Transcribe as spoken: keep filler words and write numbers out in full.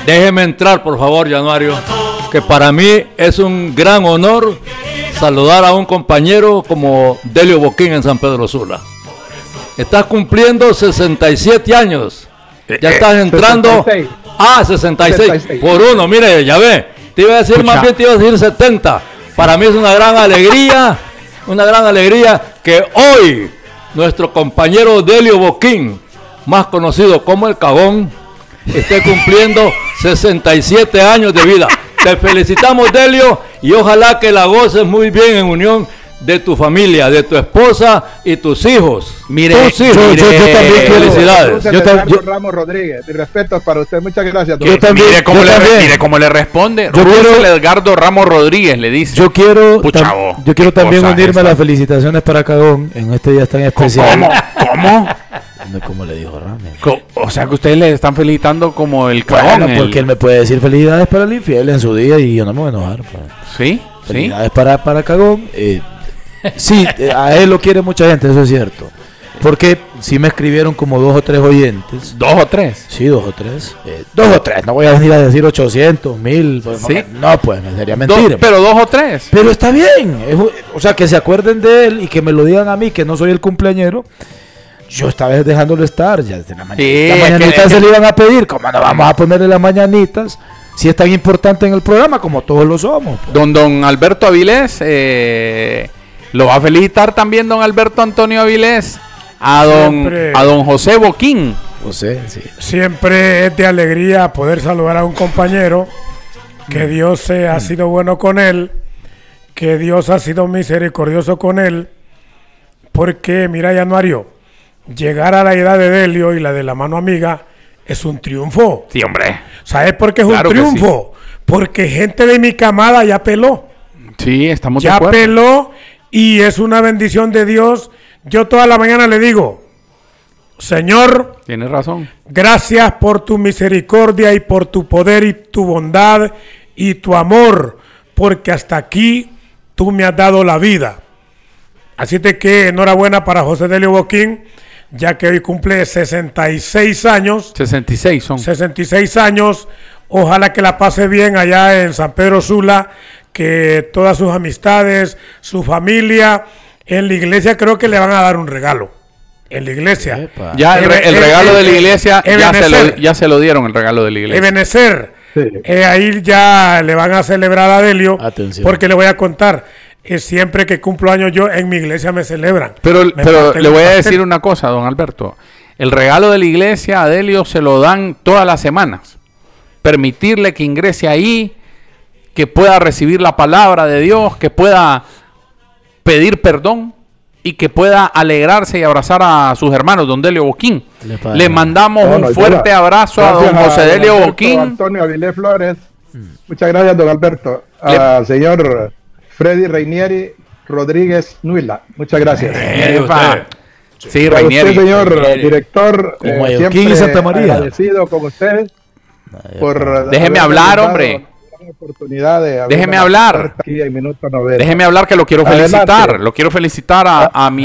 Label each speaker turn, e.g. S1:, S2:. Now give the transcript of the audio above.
S1: Déjeme entrar, por favor, Januario, que para mí es un gran honor saludar a un compañero como Delio Boquín en San Pedro Sula. Estás cumpliendo sesenta y siete años. Ya estás entrando...
S2: sesenta y seis.
S1: Ah, sesenta y seis. sesenta y seis. Por uno, mire, ya ve. Te iba a decir, Escucha. más bien te iba a decir setenta. Para mí es una gran alegría, una gran alegría que hoy nuestro compañero Delio Boquín, más conocido como El Cagón, esté cumpliendo sesenta y siete años de vida. Te felicitamos, Delio, y ojalá que la goces muy bien en unión de tu familia, de tu esposa y tus hijos.
S3: Mire,
S1: tus hijos.
S3: Yo, yo, yo también quiero,
S1: felicidades.
S2: Yo, yo, yo, Ramos Rodríguez, mi respeto para usted, muchas gracias.
S3: Yo también,
S4: mire, cómo
S3: yo
S4: le,
S3: también.
S4: mire cómo le responde.
S3: Yo quiero,
S4: Edgardo Ramos Rodríguez le dice.
S3: Yo quiero,
S4: Pucha,
S3: tam,
S4: vos,
S3: yo quiero también unirme
S4: esta.
S3: a las felicitaciones para Cagón en este día tan especial.
S4: ¿Cómo? ¿Cómo?
S3: ¿Cómo le dijo Ramos?
S4: O sea que ustedes le están felicitando como el Cagón.
S3: Bueno, porque
S4: el...
S3: él me puede decir felicidades para el infiel en su día y yo no me voy a enojar. Pues.
S4: Sí,
S3: felicidades
S4: sí.
S3: para, para Cagón. Eh, sí, eh, a él lo quiere mucha gente, eso es cierto. Porque sí me escribieron como dos o tres oyentes.
S4: ¿Dos o tres?
S3: Sí, dos o tres. Eh, dos o tres, no voy a venir a decir ochocientos, mil. Pues,
S4: ¿Sí?
S3: No, pues me sería mentira.
S4: Do, pero dos o tres.
S3: Pero está bien. Es, o sea, que se acuerden de él y que me lo digan a mí, que no soy el cumpleañero. Yo esta vez dejándolo estar. Ya desde la mañana,
S4: sí,
S3: las mañanitas
S4: que,
S3: se le iban a pedir. ¿Cómo no vamos a ponerle las mañanitas? Si es tan importante en el programa, como todos lo somos. Pues.
S4: Don, don Alberto Avilés, eh, lo va a felicitar también don Alberto Antonio Avilés. A don,
S5: Siempre.
S4: a don José Boquín.
S3: José, sí.
S5: Siempre es de alegría poder saludar a un compañero, que Dios se ha sido bueno con él, que Dios ha sido misericordioso con él, porque mira, Januario, llegar a la edad de Delio y la de la mano amiga es un triunfo.
S4: Sí, hombre.
S5: ¿Sabes por qué es
S4: Claro
S5: un triunfo? Sí. Porque gente de mi camada ya peló.
S4: Sí, estamos
S5: ya
S4: de acuerdo.
S5: Ya peló y es una bendición de Dios. Yo toda la mañana le digo, Señor,
S4: tienes razón.
S5: Gracias por tu misericordia y por tu poder y tu bondad y tu amor, porque hasta aquí tú me has dado la vida. Así de que enhorabuena para José Delio Boquín, ya que hoy cumple sesenta y seis años.
S4: sesenta y seis son.
S5: sesenta y seis años. Ojalá que la pase bien allá en San Pedro Sula, que todas sus amistades, su familia, en la iglesia creo que le van a dar un regalo. En la iglesia.
S3: Epa.
S4: Ya el, el, el regalo el, de la iglesia
S5: el,
S4: ya, se lo, ya se lo dieron el regalo de la iglesia.
S5: Ebenezer.
S2: Sí.
S5: Eh, ahí ya le van a celebrar a Delio.
S3: Atención.
S5: Porque le voy a contar. Eh, siempre que cumplo años yo en mi iglesia me celebran.
S4: Pero,
S5: me
S4: pero le voy a
S5: pastel.
S4: decir una cosa, don Alberto. El regalo de la iglesia a Delio se lo dan todas las semanas. Permitirle que ingrese ahí, que pueda recibir la palabra de Dios, que pueda pedir perdón y que pueda alegrarse y abrazar a sus hermanos, don Delio Boquín. Le, Le mandamos no, no, un fuerte la, abrazo a don José a Delio
S2: Alberto,
S4: Boquín.
S2: Antonio Avilés Flores. Hmm. Muchas gracias, don Alberto. Le... Al señor Freddy Reinieri Rodríguez Nuila. Muchas gracias.
S4: Eh, sí,
S2: a
S4: Reinieri.
S2: usted, señor
S4: Reinieri.
S2: director,
S3: Como
S2: eh, siempre
S3: y Santa María.
S2: agradecido con usted por
S4: déjeme hablar, hombre.
S2: Oportunidad de
S4: déjeme hablar
S2: aquí en Minuto noventa.
S4: Déjeme hablar que lo quiero felicitar.
S2: Adelante.
S4: Lo quiero felicitar a, a mi